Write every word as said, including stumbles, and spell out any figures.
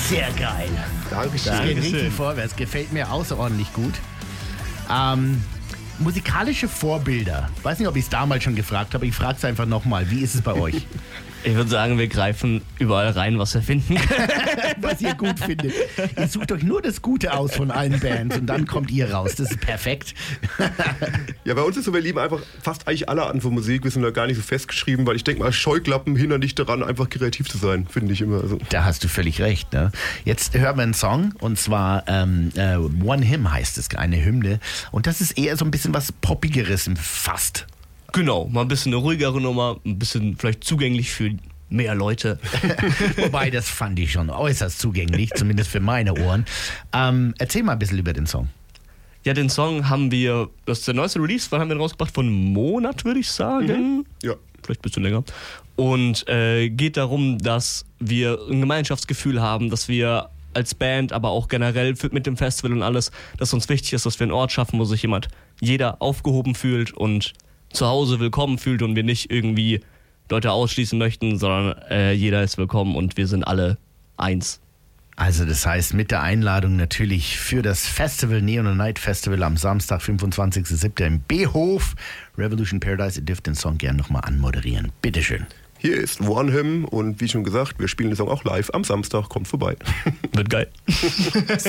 Sehr geil. Dankeschön. Das geht richtig vorwärts. Gefällt mir außerordentlich gut. Ähm, musikalische Vorbilder. Ich weiß nicht, ob ich es damals schon gefragt habe, ich frage es einfach nochmal. Wie ist es bei euch? Ich würde sagen, wir greifen überall rein, was wir finden können. Was ihr gut findet. Ihr sucht euch nur das Gute aus von allen Bands und dann kommt ihr raus. Das ist perfekt. Ja, bei uns ist so, wir lieben einfach fast eigentlich alle Arten von Musik. Wir sind da gar nicht so festgeschrieben, weil ich denke mal, Scheuklappen hindern dich daran, einfach kreativ zu sein, finde ich immer. Also. Da hast du völlig recht. Ne? Jetzt hören wir einen Song und zwar ähm, äh, One Hymn heißt es, eine Hymne. Und das ist eher so ein bisschen was Poppigeres fast. Genau, mal ein bisschen eine ruhigere Nummer, ein bisschen vielleicht zugänglich für mehr Leute. Wobei, das fand ich schon äußerst zugänglich, zumindest für meine Ohren. Ähm, erzähl mal ein bisschen über den Song. Ja, den Song haben wir, das ist der neueste Release, wann haben wir den rausgebracht? Vor einem Monat, würde ich sagen. Mhm. Ja. Vielleicht ein bisschen länger. Und äh, geht darum, dass wir ein Gemeinschaftsgefühl haben, dass wir als Band, aber auch generell mit dem Festival und alles, dass uns wichtig ist, dass wir einen Ort schaffen, wo sich jemand, jeder aufgehoben fühlt und zu Hause willkommen fühlt und wir nicht irgendwie Leute ausschließen möchten, sondern äh, jeder ist willkommen und wir sind alle eins. Also das heißt mit der Einladung natürlich für das Festival, Neon and Night Festival am Samstag, fünfundzwanzigster siebter im B-Hof. Revolution Paradise, ihr dürft den Song gerne nochmal anmoderieren. Bitteschön. Hier ist One Hymn und wie schon gesagt, wir spielen den Song auch live am Samstag. Kommt vorbei. Wird geil.